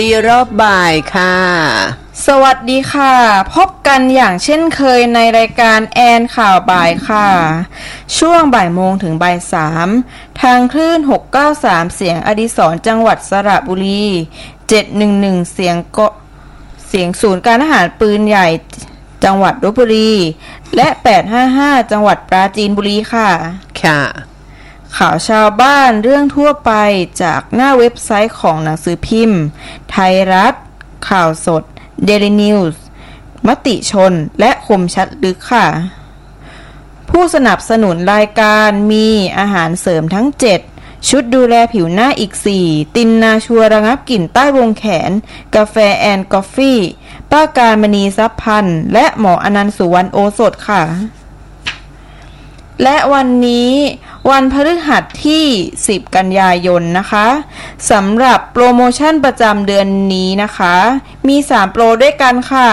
รอบบ่ายค่ะสวัสดีค่ะพบกันอย่างเช่นเคยในรายการแอนข่าวบ่ายค่ะช่วงบ่ายโมงถึงบ่ายสามทางคลื่น693เสียงอดิศรจังหวัดสระบุรี711เสียงศูนย์การทหารปืนใหญ่จังหวัดลพบุรีและ855จังหวัดปราจีนบุรีค่ะข่าวชาวบ้านเรื่องทั่วไปจากหน้าเว็บไซต์ของหนังสือพิมพ์ไทยรัฐข่าวสด Daily News มติชนและคมชัดลึกค่ะผู้สนับสนุนรายการมีอาหารเสริมทั้ง7ชุดดูแลผิวหน้าอีก4ตินนาชัวระงับกลิ่นใต้วงแขนกาแฟแอนกาแฟป้าการมณีทรัพย์พันธ์และหมออนันต์สุวรรณโอสถค่ะและวันนี้วันพฤหัสที่10กันยายนนะคะสำหรับโปรโมชั่นประจำเดือนนี้นะคะมี3โปรด้วยกันค่ะ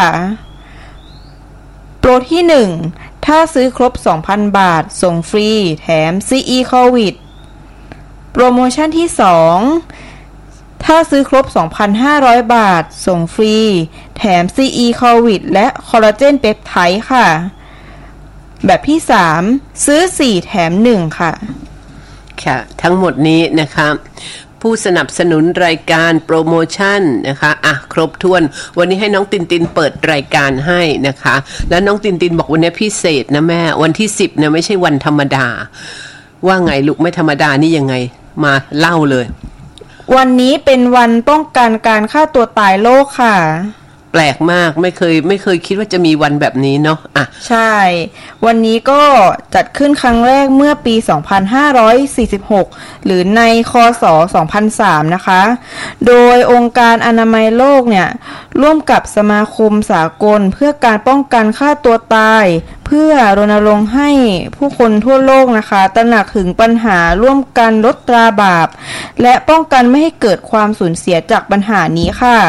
โปรที่1ถ้าซื้อครบ 2,000 บาทส่งฟรีแถม CE โควิดโปรโมชั่นที่2ถ้าซื้อครบ 2,500 บาทส่งฟรีแถม CE โควิดและคอลลาเจนเปปไทด์ค่ะแบบที่3ซื้อ4แถม1ค่ะทั้งหมดนี้นะคะผู้สนับสนุนรายการโปรโมชั่นนะคะครบถ้วนวันนี้ให้น้องตินเปิดรายการให้นะคะแล้วน้องตินบอกวันนี้พิเศษนะแม่วันที่10นะไม่ใช่วันธรรมดาว่าไงลูกไม่ธรรมดานี่ยังไงมาเล่าเลยวันนี้เป็นวันป้องกันการฆ่าตัวตายโลกค่ะแปลกมากไม่เคยคิดว่าจะมีวันแบบนี้เนาะใช่วันนี้ก็จัดขึ้นครั้งแรกเมื่อปี2546หรือในคศ2003นะคะโดยองค์การอนามัยโลกเนี่ยร่วมกับสมาคมสากลเพื่อการป้องกันฆ่าตัวตายเพื่อรณรงค์ให้ผู้คนทั่วโลกนะคะตระหนักถึงปัญหาร่วมกันลดตราบาปและป้องกันไม่ให้เกิดความสูญเสียจากปัญหานี้ค่ะ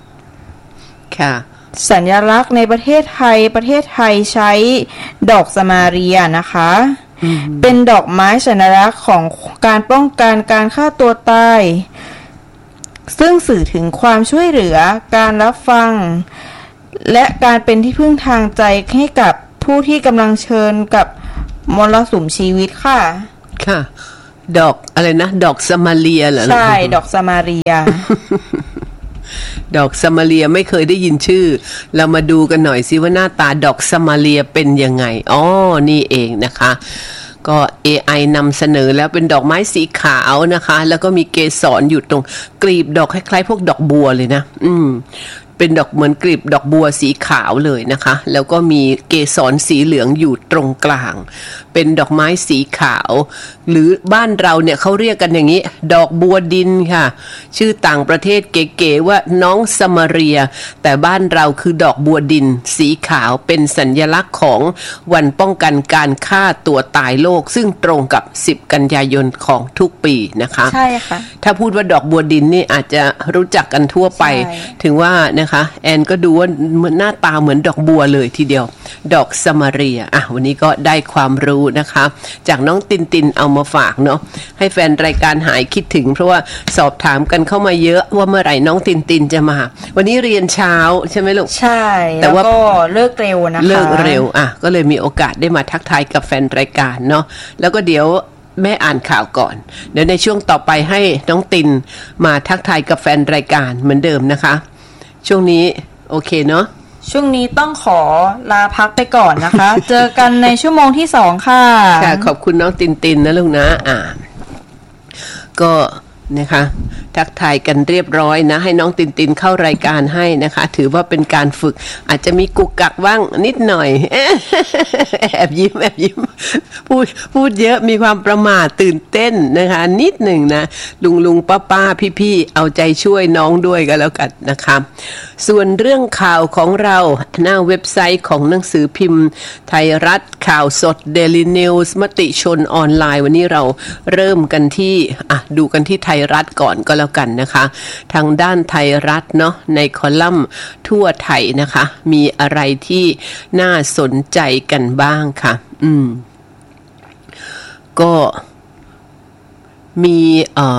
สัญลักษณ์ในประเทศไทยใช้ดอกสมาเรียนะคะเป็นดอกไม้สัญลักษณ์ของการป้องกันการฆ่าตัวตายซึ่งสื่อถึงความช่วยเหลือการรับฟังและการเป็นที่พึ่งทางใจให้กับผู้ที่กำลังเชิญกับมรสุมชีวิตค่ะดอกอะไรนะดอกสมาเรียเหรอใช่ดอกสมาเรียดอกสมาเรียไม่เคยได้ยินชื่อเรามาดูกันหน่อยสิว่าหน้าตาดอกสมาเรียเป็นยังไงนี่เองนะคะก็ AI นำเสนอแล้วเป็นดอกไม้สีขาวนะคะแล้วก็มีเกสรอยู่ตรงกลีบดอกคล้ายๆพวกดอกบัวเลยนะเป็นดอกเหมือนกลีบดอกบัวสีขาวเลยนะคะแล้วก็มีเกสรสีเหลืองอยู่ตรงกลางเป็นดอกไม้สีขาวหรือบ้านเราเนี่ยเขาเรียกกันอย่างนี้ดอกบัวดินค่ะชื่อต่างประเทศเก๋ๆว่าน้องสมาเรียแต่บ้านเราคือดอกบัวดินสีขาวเป็นสัญลักษณ์ของวันป้องกันการฆ่าตัวตายโลกซึ่งตรงกับ10กันยายนของทุกปีนะคะใช่ค่ะถ้าพูดว่าดอกบัวดินนี่อาจจะรู้จักกันทั่วไปถึงว่านะคะแอนก็ดูว่าหน้าตาเหมือนดอกบัวเลยทีเดียวดอกสมาเรียวันนี้ก็ได้ความรู้นะคะจากน้องตินเอามาฝากเนาะให้แฟนรายการหายคิดถึงเพราะว่าสอบถามกันเข้ามาเยอะว่าเมื่อไหร่น้องตินจะมาวันนี้เรียนเช้าใช่ไหมลูกใช่แต่ว่าก็เลิกเร็วนะคะเลิกเร็วก็เลยมีโอกาสได้มาทักทายกับแฟนรายการเนาะแล้วก็เดี๋ยวแม่อ่านข่าวก่อนเดี๋ยวในช่วงต่อไปให้น้องตินมาทักทายกับแฟนรายการเหมือนเดิมนะคะช่วงนี้โอเคเนาะช่วงนี้ต้องขอลาพักไปก่อนนะคะ เจอกันในชั่วโมงที่2ค่ะขอบคุณน้องตินนะลูกนะก็นะคะทักทายกันเรียบร้อยนะให้น้องตินเข้ารายการให้นะคะถือว่าเป็นการฝึกอาจจะมีกุกกักบ้างนิดหน่อยแอบยิ้มพูดเยอะมีความประมาทตื่นเต้นนะคะนิดหนึ่งนะลุงป้าพี่เอาใจช่วยน้องด้วยกันแล้วกันนะคะส่วนเรื่องข่าวของเราหน้าเว็บไซต์ของหนังสือพิมพ์ไทยรัฐข่าวสด Daily News มติชนออนไลน์วันนี้เราเริ่มกันที่ดูกันที่ไทยรัฐก่อนก็แล้วกันนะคะทางด้านไทยรัฐเนาะในคอลัมน์ทั่วไทยนะคะมีอะไรที่น่าสนใจกันบ้างค่ะก็มี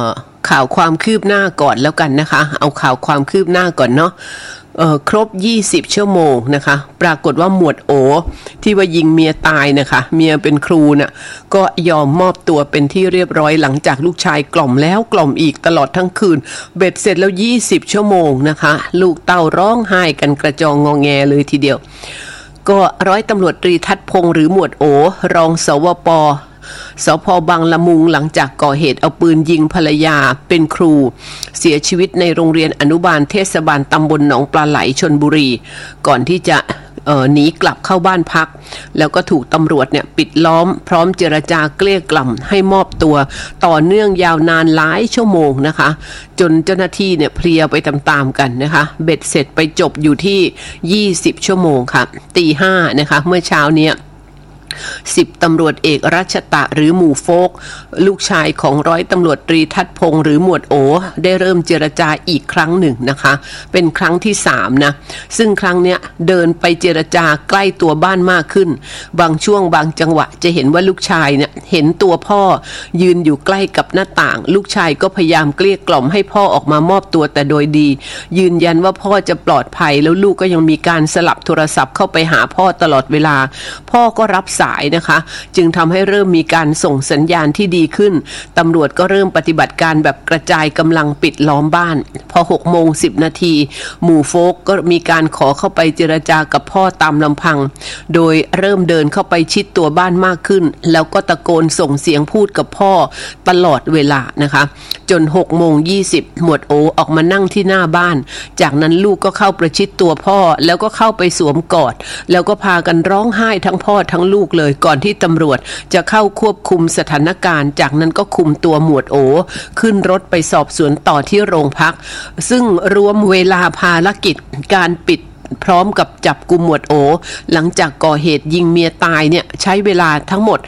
ข่าวความคืบหน้าก่อนแล้วกันนะคะเอาข่าวความคืบหน้าก่อนเนาะครบ20ชั่วโมงนะคะปรากฏว่าหมวดโอที่ว่ายิงเมียตายนะคะเมียเป็นครูน่ะก็ยอมมอบตัวเป็นที่เรียบร้อยหลังจากลูกชายกล่อมแล้วกล่อมอีกตลอดทั้งคืนเบ็ดเสร็จแล้ว20ชั่วโมงนะคะลูกเต้าร้องไห้กันกระจองงอแงเลยทีเดียวก็ร้อยตำรวจตรีทัศพงษ์หรือหมวดโอรองสวป.สพ.บางละมุงหลังจากก่อเหตุเอาปืนยิงภรรยาเป็นครูเสียชีวิตในโรงเรียนอนุบาลเทศบาลตำบลหนองปลาไหลชลบุรีก่อนที่จะหนีกลับเข้าบ้านพักแล้วก็ถูกตำรวจเนี่ยปิดล้อมพร้อมเจรจาเกลี้ยกล่อมให้มอบตัวต่อเนื่องยาวนานหลายชั่วโมงนะคะจนเจ้าหน้าที่เนี่ยเพลียไปตามๆกันนะคะเบ็ดเสร็จไปจบอยู่ที่20ชั่วโมงค่ะตี 5นะคะเมื่อเช้าเนี่ย10ตำรวจเอกรัชตะหรือหมู่โฟกลูกชายของร้อยตำรวจตรีทัศพงษ์หรือหมวดโอได้เริ่มเจรจาอีกครั้งหนึ่งนะคะเป็นครั้งที่3นะซึ่งครั้งเนี้ยเดินไปเจรจาใกล้ตัวบ้านมากขึ้นบางช่วงบางจังหวะจะเห็นว่าลูกชายเนี่ยเห็นตัวพ่อยืนอยู่ใกล้กับหน้าต่างลูกชายก็พยายามเกลี้ยกล่อมให้พ่อออกมามอบตัวแต่โดยดียืนยันว่าพ่อจะปลอดภัยแล้วลูกก็ยังมีการสลับโทรศัพท์เข้าไปหาพ่อตลอดเวลาพ่อก็รับสายนะคะจึงทำให้เริ่มมีการส่งสัญญาณที่ดีขึ้นตำรวจก็เริ่มปฏิบัติการแบบกระจายกำลังปิดล้อมบ้านพอ6:10 นาทีหมู่โฟกก็มีการขอเข้าไปเจรจากับพ่อตามลำพังโดยเริ่มเดินเข้าไปชิดตัวบ้านมากขึ้นแล้วก็ตะโกนส่งเสียงพูดกับพ่อตลอดเวลานะคะจน6:20หมวดโอออกมานั่งที่หน้าบ้านจากนั้นลูกก็เข้าประชิดตัวพ่อแล้วก็เข้าไปสวมกอดแล้วก็พากันร้องไห้ทั้งพ่อทั้งลูกเลยก่อนที่ตำรวจจะเข้าควบคุมสถานการณ์จากนั้นก็คุมตัวหมวดโอขึ้นรถไปสอบสวนต่อที่โรงพักซึ่งรวมเวลาภารกิจการปิดพร้อมกับจับกุมหมวดโอหลังจากก่อเหตุยิงเมียตายเนี่ยใช้เวลาทั้งหมด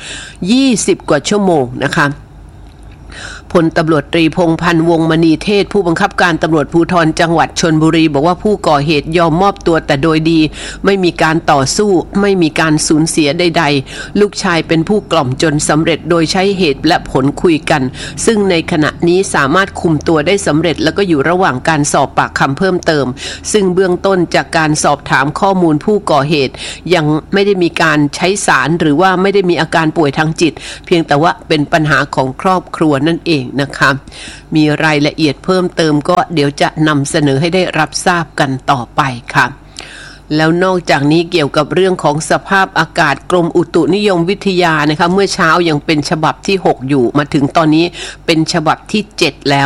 20กว่าชั่วโมงนะคะพลตำรวจตรีพงษ์พันธ์วงศ์มณีเทศผู้บังคับการตำรวจภูธรจังหวัดชลบุรีบอกว่าผู้ก่อเหตุยอมมอบตัวแต่โดยดีไม่มีการต่อสู้ไม่มีการสูญเสียใดๆลูกชายเป็นผู้กล่อมจนสำเร็จโดยใช้เหตุและผลคุยกันซึ่งในขณะนี้สามารถคุมตัวได้สำเร็จแล้วก็อยู่ระหว่างการสอบปากคำเพิ่มเติมซึ่งเบื้องต้นจากการสอบถามข้อมูลผู้ก่อเหตุยังไม่ได้มีการใช้สารหรือว่าไม่ได้มีอาการป่วยทางจิตเพียงแต่ว่าเป็นปัญหาของครอบครัวนั่นเองนะคะมีรายละเอียดเพิ่มเติมก็เดี๋ยวจะนำเสนอให้ได้รับทราบกันต่อไปค่ะแล้วนอกจากนี้เกี่ยวกับเรื่องของสภาพอากาศกรมอุตุนิยมวิทยานะคะเมื่อเช้ายังเป็นฉบับที่6อยู่มาถึงตอนนี้เป็นฉบับที่7แล้ว